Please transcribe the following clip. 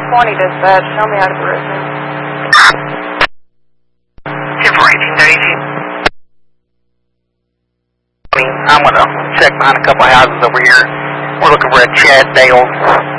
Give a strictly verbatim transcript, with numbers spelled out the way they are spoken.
twenty dispatch. Show me how to do it. ten four eighteen Daisy. I'm gonna check behind a couple of houses over here. We're looking for a Chad Dale.